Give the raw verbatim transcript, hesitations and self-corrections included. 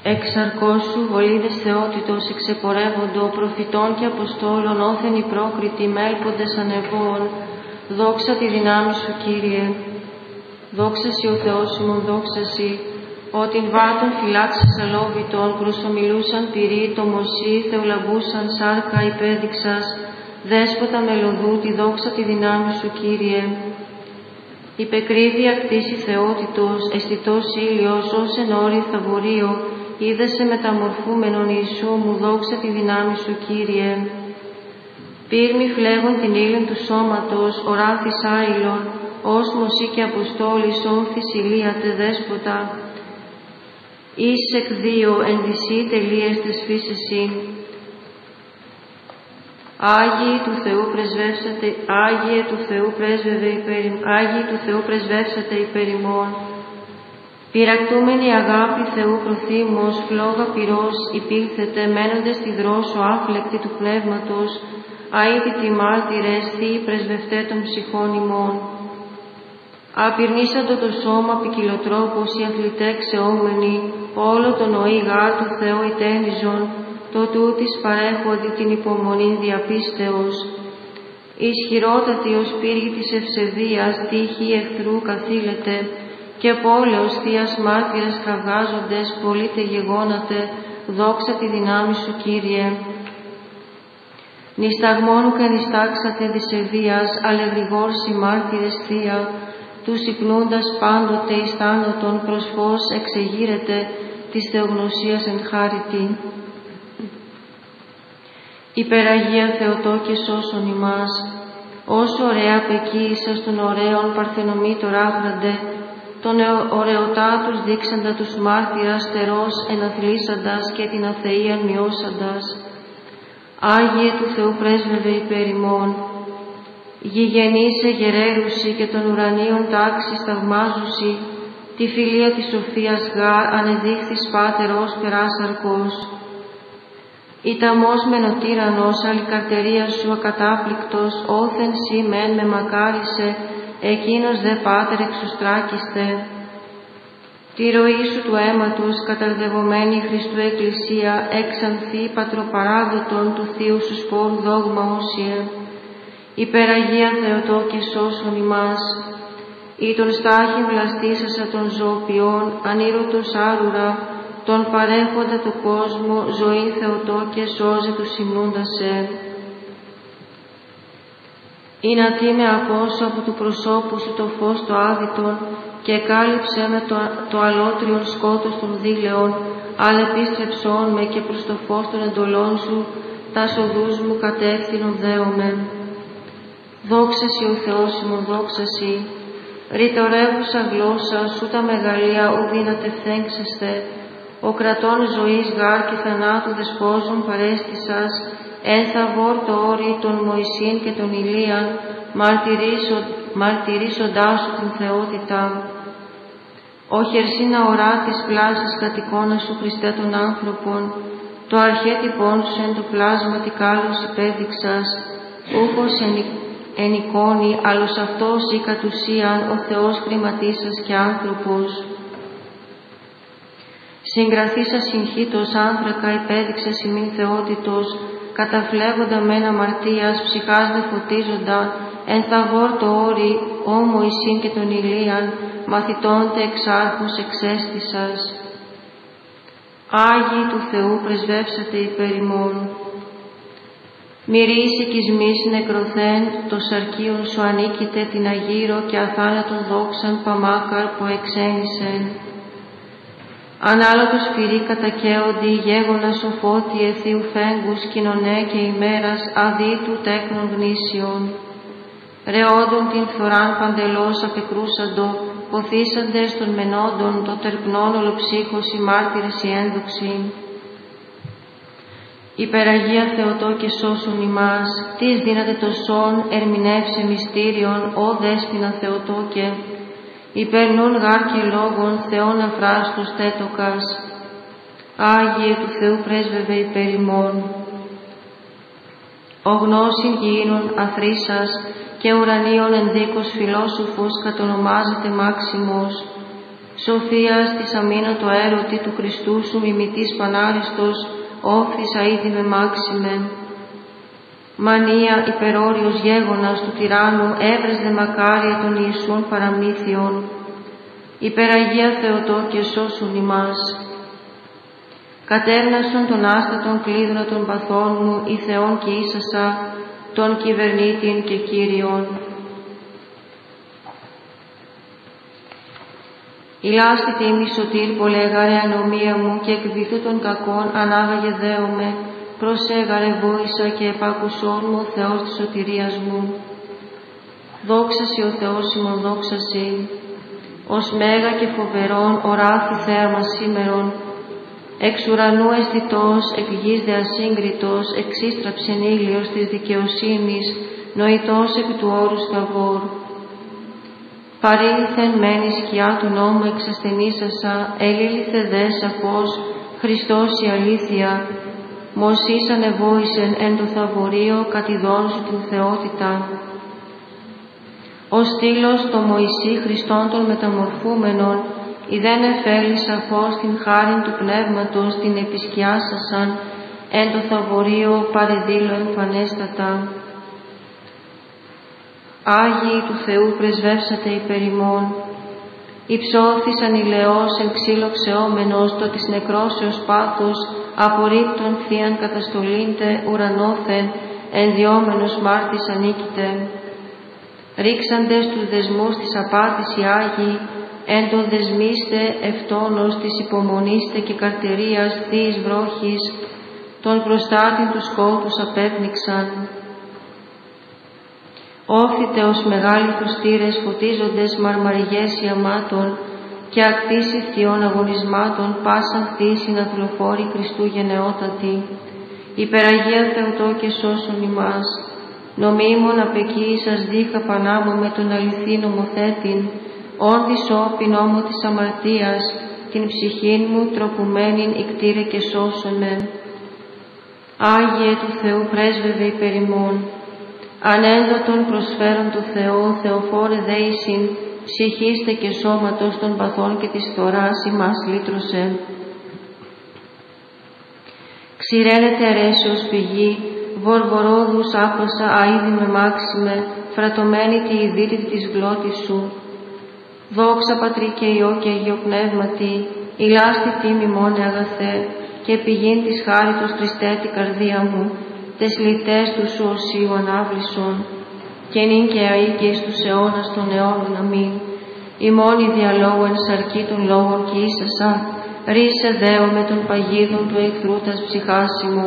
Εξ σαρκός σου βολίδες θεότητος εξεπορεύοντο, προφητών και αποστόλων όθεν οι πρόκριτοι μέλποντες ανεβών, δόξα τη δυνάμει σου, Κύριε. Δόξα σοι ο Θεός ημών, δόξα σοι, ότι βάτων φυλάξεις αλόβητων, προσομιλούσαν πυρί, το μωσί, θεολαμπούσαν σάρκα υπέδειξας, δέσποτα μελωδού, τη δόξα τη δυνάμει σου, Κύριε. Υπεκρύβεια κτήση θεότητος, αισθητός ήλιος, ως εν όρη θαβορείο, είδεσαι μεταμορφούμενον Ιησού μου, δόξα τη δυνάμει σου, Κύριε. Πύρμη φλέγον την ύλην του σώματος, οράθης άειλον, ως μωσί και αποστόλης, όμφης ηλίατε δέσποτα. Εις εκ δύο εν δυσί τελείες τες φύσεσιν. Άγιοι του Θεού πρεσβεύσατε, Άγιε του Θεού πρέσβευε υπέρ, Άγιοι του Θεού πρεσβεύσατε υπέρ ημών. Πυρακτούμενη αγάπη Θεού προθύμως, φλόγα πυρός υπήλθετε, μένοντες στη δρόσο άφλεκτη του πνεύματος, αίτητοι μάρτυρες, θείοι πρεσβευτέ των ψυχών ημών. Απειρνήσαντο το σώμα ποικιλοτρόπως οι αθλητέ ξεόμενοι, όλο το νοή γάρ του Θεού ητένιζον, το τούτης παρέχοντι την υπομονή διαπίστεως. Ισχυρότατη ως πύργη της ευσεβίας, τύχη εχθρού καθήλετε, και πόλεως θείας μάρτυρες κραυγάζοντες, πολύτε γεγόνατε, δόξα τη δυνάμει σου, Κύριε. Νησταγμόνου και νηστάξατε δισεβίας, αλεγρηγόρσι μάρτυρες θεία, τους υπνούντας πάντοτε εις θάνατον προς φως εξεγείρετε της θεογνωσίας εν χάριτη. Υπεραγία Θεοτό και σώσον ημάς, όσο ωραία πεκοίησας των ωραίων παρθενομήτωρ άχραντε, τον ωραιοτάτους δείξαντα τους μάρτυρας στερός εναθλίσαντας και την αθεΐαν μειώσαντας. Άγιε του Θεού πρέσβευε υπέρ ημών, γηγενήσε γερέρουσι και των ουρανίων τάξης θαυμάζουσι, τη φιλία της σοφίας γάρ ανεδείχθης πάτερ ως περάσαρκος. Ηταμός μενοτύρανος, αλληκαρτερία σου ακατάπληκτος, όθεν σοι μεν με μακάρισε, εκείνος δε πάτερ εξουστράκιστε. Τη ροή σου του αίματος, καταρδευομένη Χριστού Εκκλησία, έξανθη πατροπαράδοτον του Θείου σου σπόρου δόγμα όσιε. Υπεραγία Θεοτό και σώσον ημάς, ή τον στάχη βλαστήσασα των ζωοποιών, ανήρωτος άρουρα, τον παρέχοντα το κόσμο, ζωή Θεοτό και σώζε τους υμνούντασαι. Ή να τι με απόσω από του προσώπου σου το φως το άδυτον και κάλυψε με το, το αλότριον σκότος των δίλαιων, αλλά επίστρεψόν με και προς το φως των εντολών σου, τα οδούς μου κατεύθυνον δέομαι. Δόξα σοι ο Θεός ημών, δόξα σοι, ρητορεύουσα γλώσσα σου τα μεγαλεία ουδύνατε φθέγξεστε, ο κρατών ζωής γάρ και θανάτου δεσπόζων παρέστησας, ένθαβορ το όρι των Μωυσήν και των Ηλίαν, μαρτυρίσο, μαρτυρίσοντάς σου την θεότητα. Ο χερσίνα ορά της πλάσης κατ' εικόνα σου Χριστέ των άνθρωπων, το αρχέτυπον σου εν το πλάσμα τι κάλους υπέδειξας, ούχος εν, εν εικόνη, άλλος αυτός ή κατ' ουσίαν ο Θεός χρηματίσας και άνθρωπος. Συγκραθήσα συγχύτως άνθρακα υπέδειξες ημίν θεότητος, καταφλέγοντα μεν αμαρτίας, ψυχάς δε φωτίζοντα, εν θαβόρ το όρι, ο Μωυσήν και τον Ηλίαν, μαθητώντε εξάρχους εξέστησας. Άγιοι του Θεού πρεσβεύσατε υπέρ ημών. Μυρίς οικισμής νεκροθέν, το σαρκίον σου ανήκειτε την αγύρο και αθάνατον δόξαν παμάκαρ που εξένησεν. Ανάλογος φυρί κατακαίοντι, γέγονα σοφότι εθίου φέγγους, κοινωνέ και ημέρας, αδίτου τέκνων γνήσιων. Ρεόντων την φθοράν παντελώς απεκρούσαντο, ποθήσαντες των μενόντων, το τερπνών ολοψύχος οι μάρτυρες οι ένδοξοι. Υπεραγία Θεοτό και σώσον ημάς, τις δύναται το σόν, ερμηνεύσε μυστήριον, ο δέσποινα Θεοτό και υπερνούν γάρ και λόγων Θεόν αφράστος τέτοκας. Άγιε του Θεού πρέσβευε υπέρ ημών. Ο γνώσιν γήινων αθρίσας και ουρανίων ενδίκος φιλόσοφος κατονομάζεται Μάξιμος. Σοφίας της αμήνατο έρωτη του Χριστού σου μιμητής πανάριστος, όφθησα ήδη με μάξιμεν. Μανία υπερόριος γέγονας του τυράννου, έβρεσδε μακάρια των Ιησούν παραμύθιων. Υπεραγία Θεοτό και σώσουν ημάς. Κατέρνασον τον άστατον κλείδωνα των παθών μου, η Θεόν και ίσασα, τον κυβερνήτην και Κύριον. Ηλάστη ημί σωτήρ πολέγαρε ανομία μου και εκβηθού των κακών ανάγαγε δέομαι, προσέγαρε βόησα και επάκουσόν μου ο Θεός της σωτηρίας μου. Δόξασι ο Θεός ημών δόξασι, ως μέγα και φοβερόν οράθη θέαμα σήμερον, εξ ουρανού αισθητός, εκ γης δε ασύγκριτος, εξίστραψεν ήλιος της δικαιοσύνης, νοητός επί του όρους Θαβόρ. Παρήλθεν μεν η σκιά του νόμου εξασθενήσασα, ελήλθε δε σαφώς, Χριστός η αλήθεια, Μωσής ανεβόησεν εν το Θαβορείο, κατηδών σου την θεότητα. Ο στήλος το Μωυσή Χριστόν των μεταμορφούμενων, ιδέν εφέλει σαφώς την χάριν του Πνεύματος, την επισκιάσασαν, εν το Θαβορείο παρεδήλω εμφανέστατα. Άγιοι του Θεού πρεσβεύσατε υπέρ ημών. Υψώθησαν ηλαιός εν ξύλο ξεόμενος, το της νεκρόσεως πάθος, απορρίπτων θείαν καταστολήντε ουρανόθεν, ενδιόμενος μάρτης ανήκειτε. Ρίξαντες τους δεσμούς της απάτης οι Άγιοι, εν το δεσμίστε ευτόνος της υπομονήστε και καρτερίας θείης βρόχης, τον προστάτην τους σκότους απέπνιξαν. Όφητε ως μεγάλοι φωστήρες φωτίζοντες μαρμαριγές ιαμάτων και ακτήσει θειών αγωνισμάτων πάσαν χτίσει να θυλοφόρη Χριστού γενναιότατη. Υπεραγία Θεοτό και σώσον ημάς. Νομίμων απεκεί σας δίχα πανάμω με τον αληθή νομοθέτην, όν δισόπιν νόμο της αμαρτίας, την ψυχήν μου τροπουμένην ικτήρε και σώσον με. Άγιε του Θεού πρέσβευε υπέρ ημών. Ανένδοτον προσφέρον του Θεό, Θεοφόρε δέησιν, ψυχήστε και σώματος των παθών και της φθοράς ημάς λύτρωσε. Ξηραίνεται αιρέσεως πηγή, βορβορόδους άπλωσα αίδη με μάξιμε, φρατωμένη τη ιδίτητη της γλώτης σου. Δόξα Πατρί και Υιό και Αγίο Πνεύματι, ηλάστη τίμη μόνε αγαθέ, και πηγήν της χάριτος Χριστέ την καρδία μου, τες λιτές του σου οσίου ανάβλησον, και νυν και αεί και εις τους αιώνας των αιώνων αμήν. Η μόνη διαλόγου εν σαρκή των λόγων και ίσασα, ρίσε δέο με των παγίδων του εχθρού τας ψυχάς ημών.